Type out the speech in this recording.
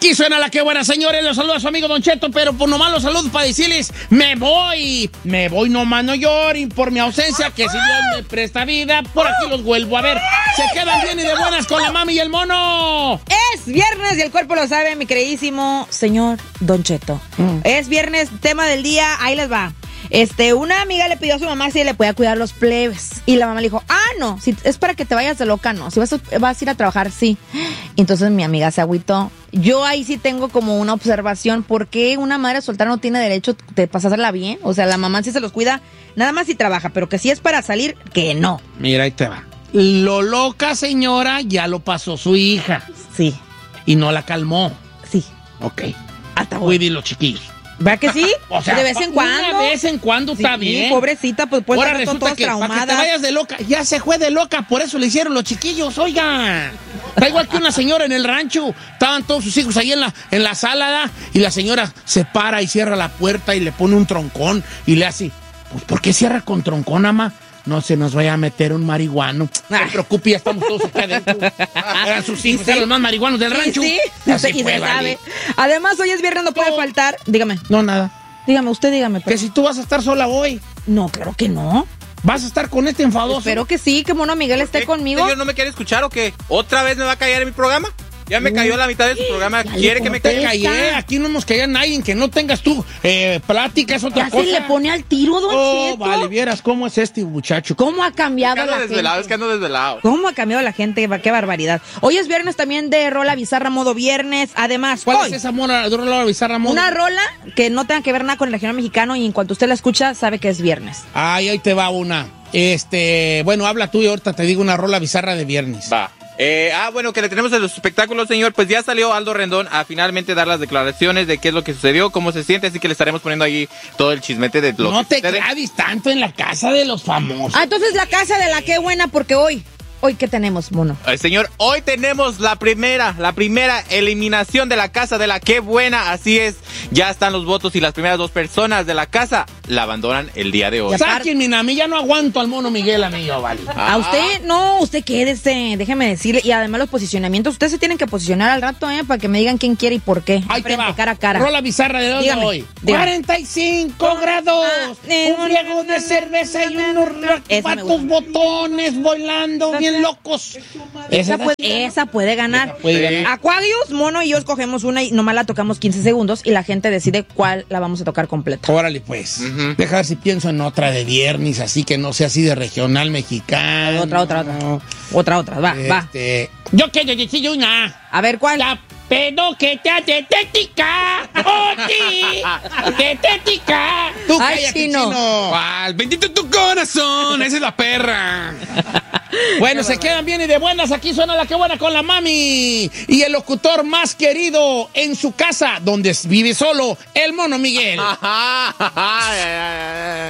Aquí suena la que buena, señores. Los saluda a su amigo Don Cheto, pero por nomás los saludos para decirles, me voy nomás, no lloren por mi ausencia, que si Dios me presta vida, por aquí los vuelvo a ver. Se quedan bien y de buenas con la mami y el mono. Es viernes y el cuerpo lo sabe, mi queridísimo señor Don Cheto. Es viernes, tema del día, ahí les va. Una amiga le pidió a su mamá si le podía cuidar los plebes. Y la mamá le dijo, no, si es para que te vayas de loca, no. Si vas a ir a trabajar, sí. Y entonces mi amiga se agüitó. Yo ahí sí tengo como una observación. ¿Por qué una madre soltera no tiene derecho de pasarla bien? O sea, la mamá sí se los cuida, nada más si trabaja. Pero que si es para salir, que no. Mira, ahí te va. Lo loca, señora, ya lo pasó su hija. Sí. Y no la calmó. Sí. Ok. Hasta cuide los chiquillos. ¿Verdad que sí? O sea, de vez en cuando. De vez en cuando sí, está bien. Pobrecita, pues puede ahora estar resulta todas traumadas. Para que te vayas de loca, ya se fue de loca, por eso le hicieron los chiquillos, oiga. Está igual que una señora en el rancho, estaban todos sus hijos ahí en la sala, ¿da? Y la señora se para y cierra la puerta y le pone un troncón y le hace, pues, ¿por qué cierra con troncón, ama? No se nos vaya a meter un marihuano. No se preocupe, ya estamos todos acá adentro. Eran sus hijos, eran los más marihuanos del rancho. Sí, así y fue, se vale. sabe. Además, hoy es viernes, no puede faltar. Dígame. No, nada. Dígame, usted dígame. Que si tú vas a estar sola hoy. No, claro que no. ¿Vas a estar con este enfadoso? Espero que sí, que Mono Miguel esté conmigo. ¿Señor no me quiere escuchar o qué? ¿Otra vez me va a callar en mi programa? Ya me cayó la mitad de su programa. ¿Quiere que me callé? Aquí no nos calla nadie. Que no tengas tú pláticas, otra ya cosa. Se le pone al tiro, Don Cheto. Vale, vieras cómo es este muchacho. ¿Cómo ha cambiado la gente? Es que ando desvelado. ¿Cómo ha cambiado la gente? Qué barbaridad. Hoy es viernes también de Rola Bizarra Modo Viernes. Además, ¿cuál es esa Rola Bizarra Modo? Una rola que no tenga que ver nada con el regional mexicano y en cuanto usted la escucha, sabe que es viernes. Ay, ahí te va una. Bueno, habla tú y ahorita te digo una rola bizarra de viernes. Va. Bueno, que le tenemos en los espectáculos, señor. Pues ya salió Aldo Rendón a finalmente dar las declaraciones de qué es lo que sucedió, cómo se siente, así que le estaremos poniendo ahí todo el chismete de lo no que te claves tanto en la casa de los famosos. Entonces la casa de la qué buena, porque hoy ¿qué tenemos, Mono? Señor, hoy tenemos la primera eliminación de la casa de la qué buena, así es. Ya están los votos y las primeras 2 personas de la casa la abandonan el día de hoy. Sáquenme, a mí ya no aguanto al Mono Miguel, amigo, vale. A usted, no, usted quédese, déjeme decirle. Y además los posicionamientos, ustedes se tienen que posicionar al rato, para que me digan quién quiere y por qué. Ahí te va. Cara a cara. Rola bizarra de dónde hoy. 45 grados, un friego de cerveza y unos patos botones bailando bien locos. Esa puede ganar. Aquarius, Mono y yo escogemos una y nomás la tocamos 15 segundos y la gente decide cuál la vamos a tocar completa. Órale, pues. Deja ver si pienso en otra de viernes, así que no sea así de regional mexicano. Otra. Va. Yo quiero decir una. A ver, ¿cuál? La pedoqueta tetética. ¡Oh, sí! ¡Tetética! Tú cállate, chino. ¿Cuál? Bendito tu corazón. Esa es la perra. Bueno, se quedan bien y de buenas. Aquí suena la que buena con la mami. Y el locutor más querido en su casa, donde vive solo, el Mono Miguel.